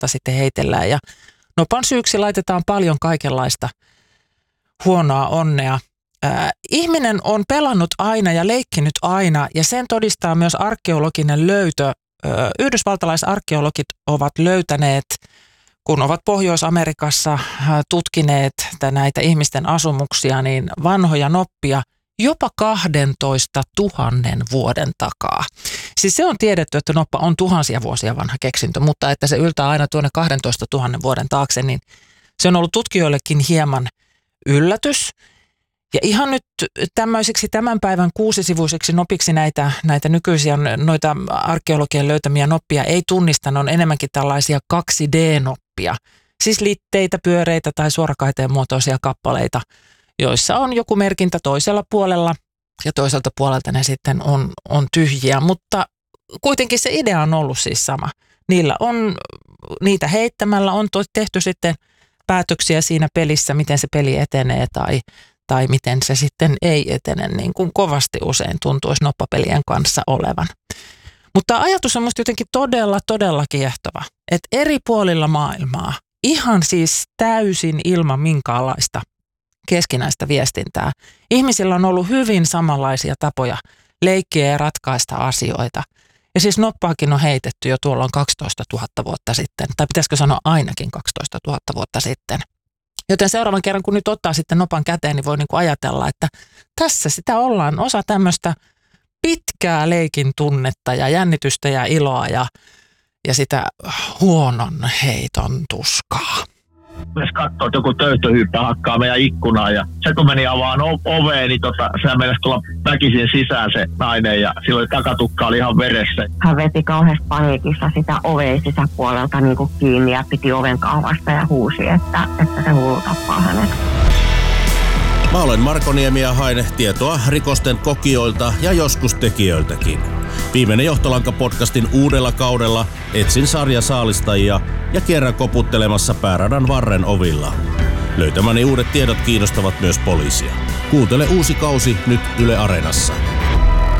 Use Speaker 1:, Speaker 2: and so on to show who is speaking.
Speaker 1: vuotta sitten heitellään. Ja nopan syyksi laitetaan paljon kaikenlaista huonoa onnea. Ihminen on pelannut aina ja leikkinyt aina, ja sen todistaa myös arkeologinen löytö. Yhdysvaltalaisarkeologit ovat löytäneet, kun ovat Pohjois-Amerikassa tutkineet näitä ihmisten asumuksia, niin vanhoja noppia jopa 12 000 vuoden takaa. Siis se on tiedetty, että noppa on tuhansia vuosia vanha keksintö, mutta että se yltää aina tuonne 12 000 vuoden taakse, niin se on ollut tutkijoillekin hieman yllätys. Ja ihan nyt tämmöisiksi tämän päivän 6-sivuisiksi nopiksi näitä nykyisiä noita arkeologien löytämiä noppia ei tunnista, ne on enemmänkin tällaisia 2D-noppia. Siis litteitä, pyöreitä tai suorakaiteen muotoisia kappaleita, joissa on joku merkintä toisella puolella ja toiselta puolelta ne sitten on tyhjiä. Mutta kuitenkin se idea on ollut siis sama. Niitä heittämällä on tehty sitten päätöksiä siinä pelissä, miten se peli etenee tai miten se sitten ei etene, niin kuin kovasti usein tuntuisi noppapelien kanssa olevan. Mutta ajatus on musta jotenkin todella kiehtova, että eri puolilla maailmaa, ihan siis täysin ilman minkäänlaista keskinäistä viestintää, ihmisillä on ollut hyvin samanlaisia tapoja leikkiä ja ratkaista asioita. Ja siis noppaakin on heitetty jo tuolloin 12 000 vuotta sitten, tai pitäisikö sanoa ainakin 12 000 vuotta sitten. Joten seuraavan kerran, kun nyt ottaa sitten nopan käteen, niin voi niin kuin ajatella, että tässä sitä ollaan osa tämmöistä pitkää leikin tunnetta ja jännitystä ja iloa ja sitä huonon heiton tuskaa.
Speaker 2: Jos katsoo, että joku töyhtöhyyppä hakkaa meidän ikkunaan ja se kun meni avaan oveen, niin sehän meinasi tulla väkisin sisään se nainen ja silloin takatukka oli ihan veressä.
Speaker 3: Hän veti kauheasti paniikissa sitä oveen sisäpuolelta niin kuin kiinni ja piti oven kahvasta ja huusi, että se hullu tappaa hänet.
Speaker 4: Mä olen Marko Niemi ja hain tietoa rikosten kokijoilta ja joskus tekijöiltäkin. Viimeinen Johtolanka-podcastin uudella kaudella etsin sarjasaalistajia ja kierrän koputtelemassa pääradan varren ovilla. Löytämäni uudet tiedot kiinnostavat myös poliisia. Kuuntele uusi kausi nyt Yle Areenassa.